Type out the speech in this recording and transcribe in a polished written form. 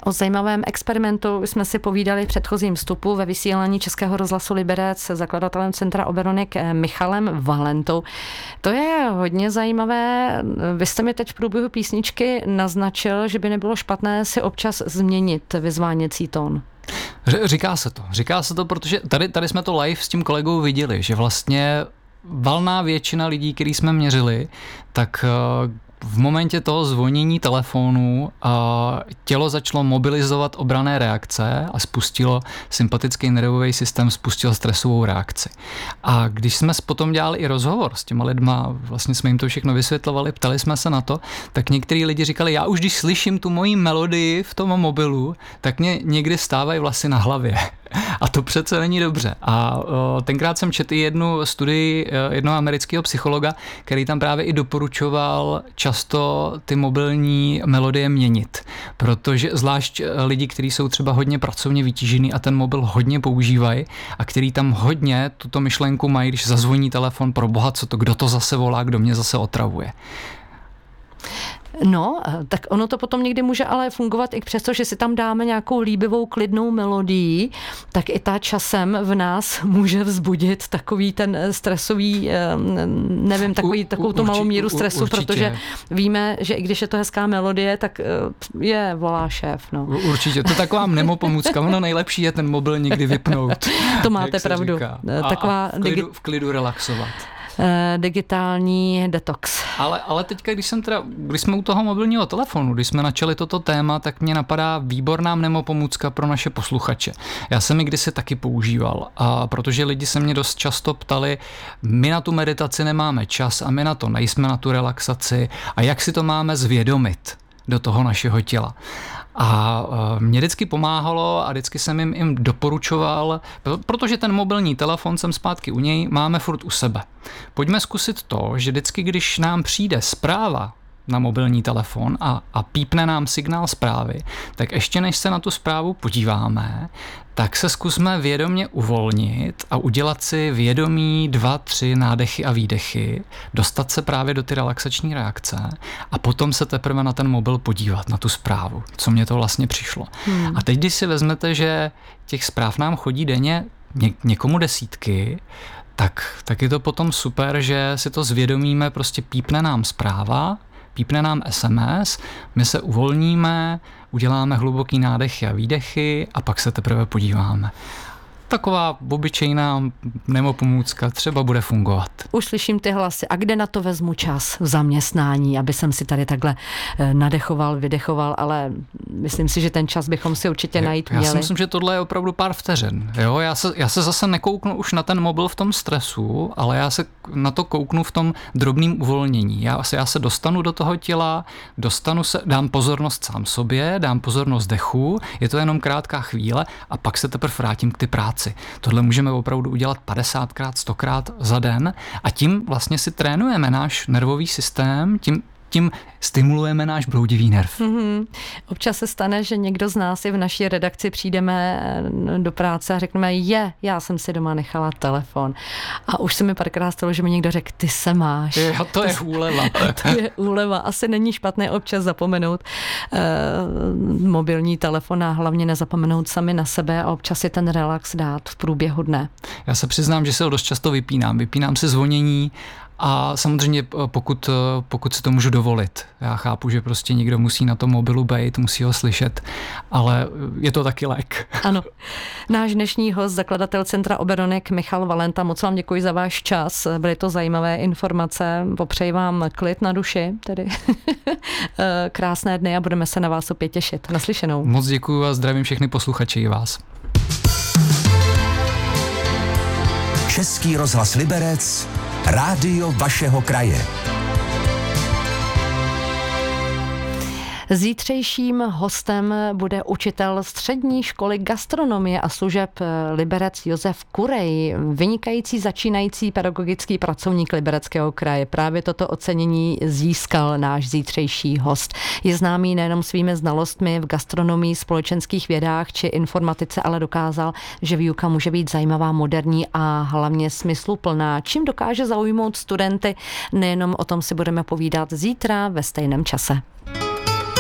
O zajímavém experimentu jsme si povídali v předchozím vstupu ve vysílání Českého rozhlasu Liberec se zakladatelem Centra Oberonek Michalem Valentou. To je hodně zajímavé. Vy jste mi teď v průběhu písničky naznačil, že by nebylo špatné si občas změnit vyzváněcí tón. Říká se to, protože tady jsme to live s tím kolegou viděli, že vlastně valná většina lidí, který jsme měřili, tak v momentě toho zvonění telefonu tělo začalo mobilizovat obranné reakce a spustilo sympatický nervový systém, spustil stresovou reakci. A když jsme potom dělali i rozhovor s těma lidma, vlastně jsme jim to všechno vysvětlovali, ptali jsme se na to, tak některý lidi říkali, já už když slyším tu moji melodii v tom mobilu, tak mě někdy stávají vlasy na hlavě. A to přece není dobře. A tenkrát jsem četl jednu studii jednoho amerického psychologa, který tam právě i doporučoval často ty mobilní melodie měnit. Protože zvlášť lidi, kteří jsou třeba hodně pracovně vytížený a ten mobil hodně používají a který tam hodně tuto myšlenku mají, když zazvoní telefon, pro boha, kdo to zase volá, kdo mě zase otravuje. No, tak ono to potom někdy může ale fungovat i přesto, že si tam dáme nějakou líbivou, klidnou melodii, tak i ta časem v nás může vzbudit takový ten stresový, nevím, takovou tu malou míru stresu, určitě. Protože víme, že i když je to hezká melodie, tak je volá šéf. No. Určitě, to taková mnemopomůcka, ono nejlepší je ten mobil někdy vypnout. To máte pravdu. Taková v klidu relaxovat. Digitální detox. Ale teďka, když jsme u toho mobilního telefonu, když jsme načali toto téma, tak mě napadá výborná mnemopomůcka pro naše posluchače. Já jsem ji kdysi taky používal, a protože lidi se mě dost často ptali, my na tu meditaci nemáme čas a my na to nejsme, na tu relaxaci, a jak si to máme zvědomit do toho našeho těla. A mě vždycky pomáhalo a vždycky jsem jim doporučoval, protože ten mobilní telefon, jsem zpátky u něj, máme furt u sebe. Pojďme zkusit to, že vždycky, když nám přijde zpráva na mobilní telefon a pípne nám signál zprávy, tak ještě než se na tu zprávu podíváme, tak se zkusme vědomě uvolnit a udělat si vědomí 2-3 nádechy a výdechy, dostat se právě do ty relaxační reakce a potom se teprve na ten mobil podívat, na tu zprávu, co mně to vlastně přišlo. A teď, když si vezmete, že těch zpráv nám chodí denně někomu desítky, tak je to potom super, že si to zvědomíme, prostě pípne nám zpráva, pípne nám SMS, my se uvolníme, uděláme hluboký nádechy a výdechy a pak se teprve podíváme. Taková obyčejná mnemopomůcka třeba bude fungovat. Už slyším ty hlasy. A kde na to vezmu čas v zaměstnání, aby jsem si tady takhle nadechoval, vydechoval, ale myslím si, že ten čas bychom si určitě najít měli. Já si myslím, že tohle je opravdu pár vteřin. Jo? Já se zase nekouknu už na ten mobil v tom stresu, ale já se na to kouknu v tom drobným uvolnění. Já se dostanu do toho těla, dám pozornost sám sobě, dám pozornost dechu, je to jenom krátká chvíle a pak se teprve vrátím k ty práci. Tohle můžeme opravdu udělat 50krát, 100krát za den a tím vlastně si trénujeme náš nervový systém, tím stimulujeme náš bloudivý nerv. Občas se stane, že někdo z nás i v naší redakci přijdeme do práce a řekneme, já jsem si doma nechala telefon. A už se mi párkrát stalo, že mi někdo řekl, ty se máš. To je úleva. To je úleva. Asi není špatné občas zapomenout mobilní telefon a hlavně nezapomenout sami na sebe a občas si ten relax dát v průběhu dne. Já se přiznám, že se ho dost často vypínám. Vypínám si zvonění a samozřejmě pokud si to můžu dovolit. Já chápu, že prostě někdo musí na tom mobilu být, musí ho slyšet, ale je to taky lék. Ano. Náš dnešní host, zakladatel Centra Oberonek Michal Valenta, moc vám děkuji za váš čas. Byly to zajímavé informace. Popřeji vám klid na duši, tedy krásné dny a budeme se na vás opět těšit. Naslyšenou. Moc děkuji a zdravím všechny posluchače i vás. Český rozhlas Liberec, rádio vašeho kraje. Zítřejším hostem bude učitel střední školy gastronomie a služeb Liberec Josef Kurej, vynikající začínající pedagogický pracovník Libereckého kraje. Právě toto ocenění získal náš zítřejší host. Je známý nejenom svými znalostmi v gastronomii, společenských vědách či informatice, ale dokázal, že výuka může být zajímavá, moderní a hlavně smysluplná. Čím dokáže zaujmout studenty, nejenom o tom si budeme povídat zítra ve stejném čase.